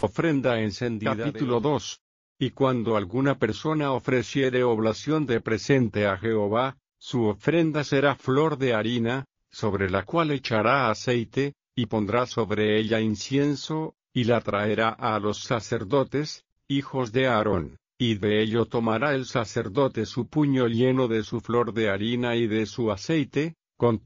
Ofrenda encendida. Capítulo 2. Y cuando alguna persona ofreciere oblación de presente a Jehová, su ofrenda será flor de harina, sobre la cual echará aceite, y pondrá sobre ella incienso, y la traerá a los sacerdotes, hijos de Aarón, y de ello tomará el sacerdote su puño lleno de su flor de harina y de su aceite, con